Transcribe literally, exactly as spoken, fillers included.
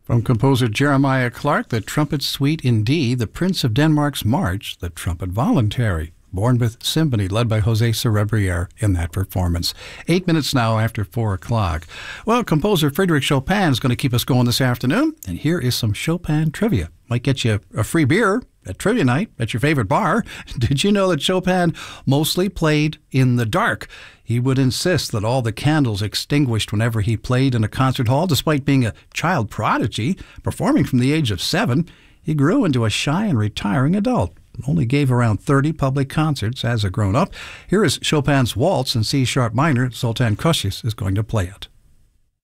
From composer Jeremiah Clark, the Trumpet Suite in D, the Prince of Denmark's March, the Trumpet Voluntary, Bournemouth Symphony, led by José Cerebriere in that performance. Eight minutes now after four o'clock. Well, composer Frédéric Chopin is going to keep us going this afternoon, and here is some Chopin trivia. Might get you a free beer at trivia night at your favorite bar. Did you know that Chopin mostly played in the dark? He would insist that all the candles extinguished whenever he played in a concert hall. Despite being a child prodigy, performing from the age of seven, he grew into a shy and retiring adult. Only gave around thirty public concerts as a grown-up. Here is Chopin's Waltz in C-sharp minor. Zoltan Košić is going to play it.